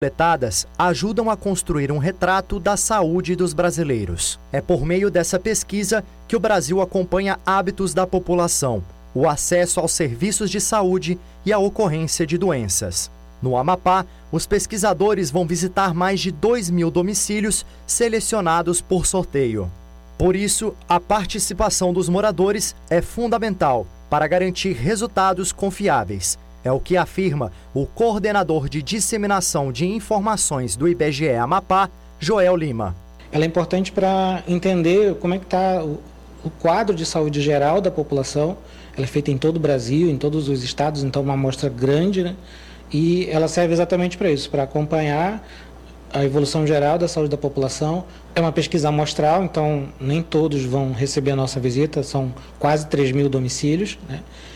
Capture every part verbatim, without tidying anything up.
coletadas ajudam a construir um retrato da saúde dos brasileiros. É por meio dessa pesquisa que o Brasil acompanha hábitos da população, o acesso aos serviços de saúde e a ocorrência de doenças. No Amapá, os pesquisadores vão visitar mais de dois mil domicílios selecionados por sorteio. Por isso, a participação dos moradores é fundamental para garantir resultados confiáveis. É o que afirma o coordenador de disseminação de informações do I B G E Amapá, Joel Lima. Ela é importante para entender como é que está o, o quadro de saúde geral da população. Ela é feita em todo o Brasil, em todos os estados, então uma amostra grande, né? E ela serve exatamente para isso, para acompanhar a evolução geral da saúde da população. É uma pesquisa amostral, então nem todos vão receber a nossa visita, são quase três mil domicílios, né?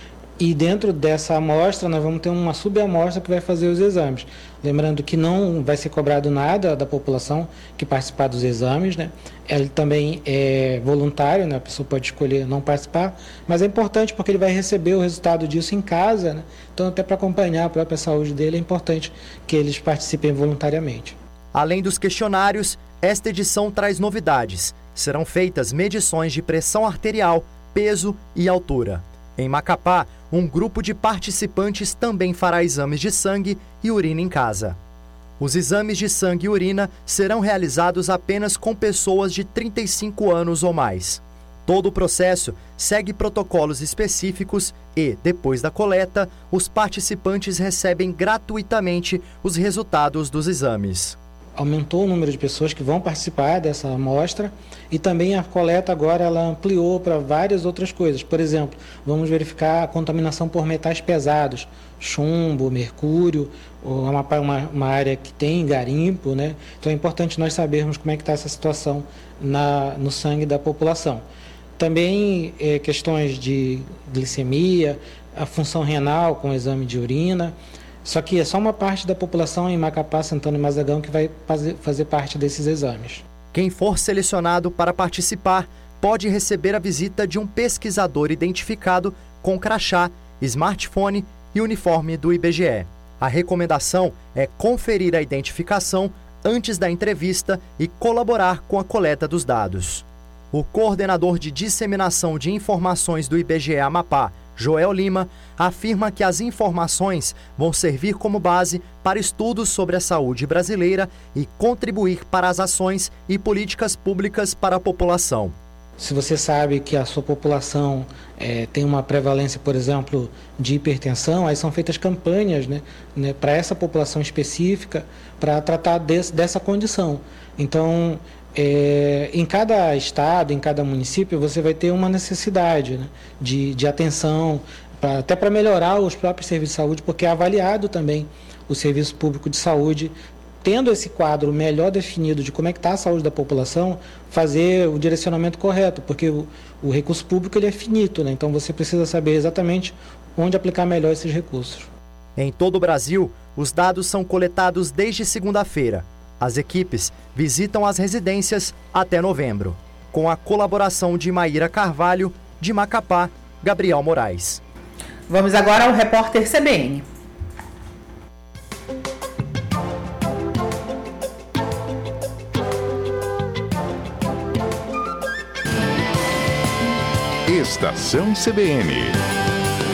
E dentro dessa amostra nós vamos ter uma subamostra que vai fazer os exames. Lembrando que não vai ser cobrado nada da população que participar dos exames, né? Ele também é voluntário, né? A pessoa pode escolher não participar, mas é importante porque ele vai receber o resultado disso em casa, né? Então até para acompanhar a própria saúde dele é importante que eles participem voluntariamente. Além dos questionários, esta edição traz novidades. Serão feitas medições de pressão arterial, peso e altura. Em Macapá, um grupo de participantes também fará exames de sangue e urina em casa. Os exames de sangue e urina serão realizados apenas com pessoas de trinta e cinco anos ou mais. Todo o processo segue protocolos específicos e, depois da coleta, os participantes recebem gratuitamente os resultados dos exames. Aumentou o número de pessoas que vão participar dessa amostra e também a coleta agora ela ampliou para várias outras coisas. Por exemplo, vamos verificar a contaminação por metais pesados, chumbo, mercúrio, uma, uma, uma área que tem garimpo, né? Então é importante nós sabermos como é que está essa situação na, no sangue da população. Também é, questões de glicemia, a função renal com o exame de urina. Só que é só uma parte da população em Macapá, Santana e Mazagão que vai fazer, fazer parte desses exames. Quem for selecionado para participar pode receber a visita de um pesquisador identificado com crachá, smartphone e uniforme do I B G E. A recomendação é conferir a identificação antes da entrevista e colaborar com a coleta dos dados. O coordenador de disseminação de informações do I B G E Amapá, Joel Lima, afirma que as informações vão servir como base para estudos sobre a saúde brasileira e contribuir para as ações e políticas públicas para a população. Se você sabe que a sua população é, tem uma prevalência, por exemplo, de hipertensão, aí são feitas campanhas, né, né, para essa população específica, para tratar desse, dessa condição. Então, É, em cada estado, em cada município, você vai ter uma necessidade, né, de, de atenção, pra, até para melhorar os próprios serviços de saúde, porque é avaliado também o serviço público de saúde, tendo esse quadro melhor definido de como é que está a saúde da população, fazer o direcionamento correto, porque o, o recurso público ele é finito, né, então você precisa saber exatamente onde aplicar melhor esses recursos. Em todo o Brasil, os dados são coletados desde segunda-feira. As equipes visitam as residências até novembro, com a colaboração de Maíra Carvalho, de Macapá, Gabriel Moraes. Vamos agora ao repórter C B N. Estação C B N.